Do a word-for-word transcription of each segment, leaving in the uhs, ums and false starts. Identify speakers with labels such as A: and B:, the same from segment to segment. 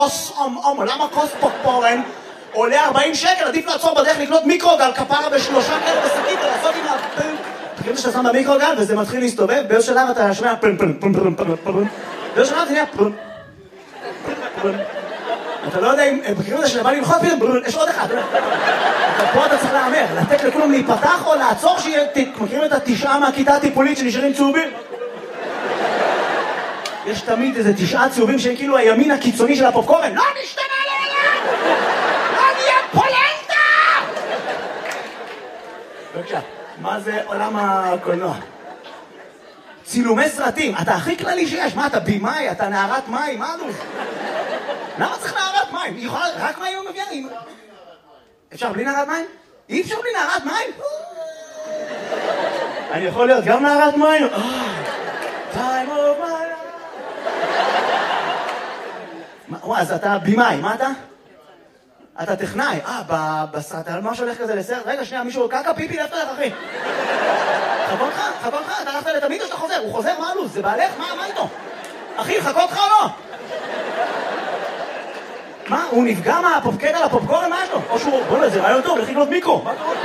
A: כוס אומ אומ, למה כוס פופקורן עולה ארבעים שקל? עדיף לעצור בדרך לקנות מיקרוגל כפרה בשלושה כאלה בשקית ולעשות עם ה... תגיד שאתה שם במיקרוגל וזה מתחיל להסתובב, באיזה שלב אתה שומע פלם פלם פלם פלם פלם פלם, באיזה שלב זה נהיה פלם פלם. אתה לא יודע אם מכירים את זה שבא ללחוץ פתאום, יש עוד אחד. פה אתה צריך להאמר, לתת לכולם להיפתח או לעצור שיהיה... מכירים את התשעה מהכיתה הטיפולית שנשארים צהובים? יש תמיד איזה תשעה צהובים שהם כאילו הימין הקיצוני של הפופקורן. לא נשתנה לעולם! לא נהיה פולנטה! בבקשה, מה זה עולם הקולנוע? צילומי סרטים, אתה הכי כללי שיש. מה, אתה בימאי? אתה נערת מים? מה אלוף? למה צריך נערת מים? היא יכולה... רק מים הוא מביאה? אפשר בלי נערת מים? אי אפשר בלי נערת מים? אני יכול להיות גם נערת מים? time of my life. וואי, אז אתה בימאי, מה אתה? אתה טכנאי. אה, בסרט, על מה שהולך כזה לסרט? רגע, שנייה, מישהו קקה פיפי, לאיפה לך, אחי? חכו אותך, חכו אותך, אתה הלכת לתמיד או שאתה חוזר? הוא חוזר, מה אלוף? זה בעלך? מה, מה איתו? אחי, חכו אותך או לא? מה, הוא נפגע מהפופקט על הפופקורן? מה יש לו? או שהוא, בוא נראה, זה רעיון טוב, לכי לקנות מיקרו. מה קורה?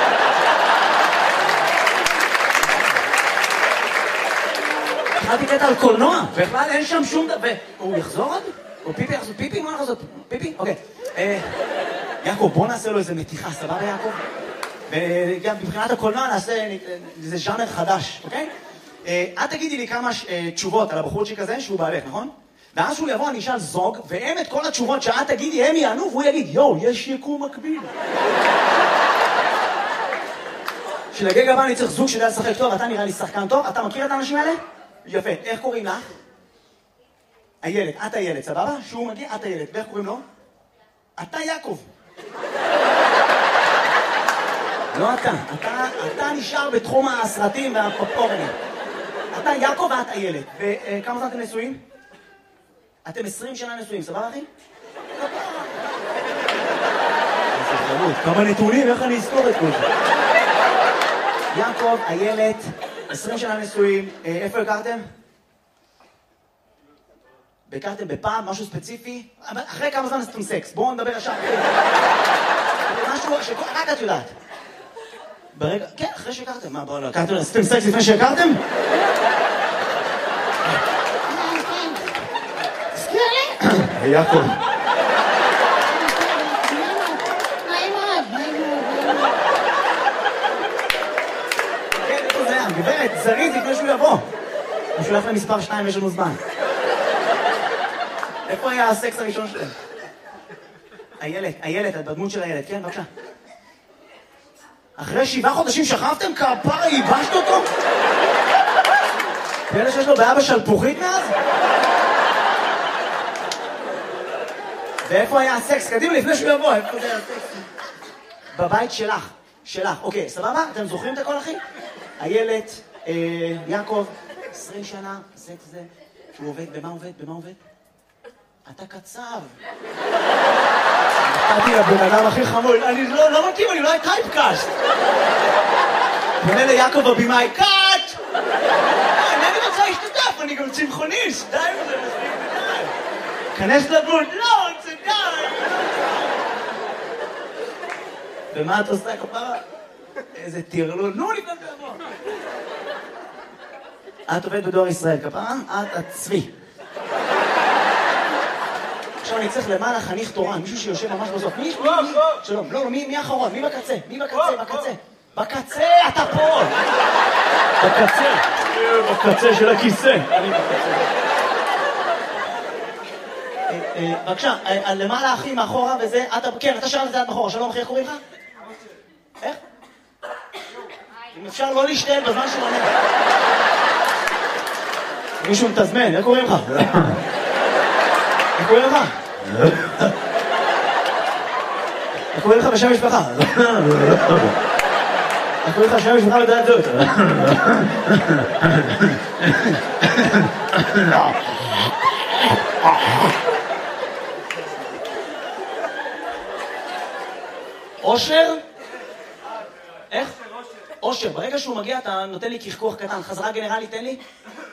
A: התחלתי קטע על קולנוע, בכלל אין שם שום דבר. הוא יחזור עוד? או פיפי יחזור? פיפי? מה יחזור? פיפי? אוקיי. יעקב, בוא נעשה לו איזה מתיחה, סבבה יעקב? וגם מבחינת הקולנוע נעשה איזה ז'אנר חדש, אוקיי? את תגידי לי כמה תשובות על הבחורצ'יק הזה שהוא בעלך, נכון? ואז שהוא יבוא, אני אשאל זוג, והם את כל התשובות שאת תגידי, הם יענו, והוא יגיד, יואו, יש יקום מקביל. שלגג הבא אני צריך זוג שידע לשחק טוב, אתה נראה לי שחקן טוב, אתה מכיר את האנשים האלה? יפה, איך קוראים לך? הילד, את הילד, סבבה? שהוא מגיע, את הילד, ואיך קוראים לו? אתה יעקב. לא אתה, אתה, אתה נשאר בתחום הסרטים והפופקורנים. אתה יעקב ואת הילד. וכמה זמן אתם נשואים? אתם עשרים שנה נשואים, סבבה אחי? כמה נתונים, איך אני אזכור את כל זה? יעקב, הילד, עשרים שנה נשואים, איפה הכרתם? הכרתם בפעם, משהו ספציפי? אחרי כמה זמן עשיתם סקס? בואו נדבר ישר. משהו שרק את יודעת. ברגע, כן, אחרי שהכרתם. מה, בואו, הכרתם, עשיתם סקס לפני שהכרתם?
B: תזכיר לי?
A: היי יעקב. כן, איפה זה היה? גברת, זריז לפני שהוא יבוא. הוא שולח למספר שתיים, יש לנו זמן. איפה היה הסקס הראשון שלהם? הילד, הילד, את בדמות של הילד, כן, בבקשה. אחרי שבעה חודשים שכבתם? כפרה, ייבשת אותו? ואלה שיש לו בעיה בשלפוחית מאז? ואיפה היה הסקס? קדימה, לפני שהוא יבוא, איפה זה היה הסקס? בבית שלך, שלך, אוקיי, סבבה? אתם זוכרים את הכל, אחי? הילד, יעקב, עשרים שנה, סקס זה, שהוא עובד, במה עובד? במה עובד? אתה קצב. נתתי לבן אדם הכי חמוד, אני לא מתאים, אני לא הייתי טייפקאסט. פונה ליעקב הבימאי, קאט! אני רוצה להשתתף, אני גם צמחוניסט, די וזה מספיק ודי. כנס לדמות, לא, זה די. ומה את עושה, כפרה? איזה תירלול, נו, לפני תבוא. את עובדת בדואר ישראל, כפרה? את הצבי. עכשיו אני צריך למעלה חניך תורן, מישהו שיושב ממש בסוף. מי? מי? שלום. לא, מי האחרון? מי בקצה? מי בקצה? בקצה. בקצה, אתה פה! בקצה. בקצה של הכיסא. אני בקצה. בבקשה, למעלה אחי, מאחורה וזה, כן, אתה שאל את זה עד מאחורה. שלום אחי, איך קוראים לך? איך? אם אפשר לא להשתעל בזמן שהוא עונה. מישהו מתזמן, איך קוראים לך? איך קוראים לך? איך קוראים לך בשם משפחה? איך קוראים לך בשם משפחה ודעת זאת? אושר? איך? אושר, ברגע שהוא מגיע אתה נותן לי כחכוח קטן, חזרה גנרלית תן לי?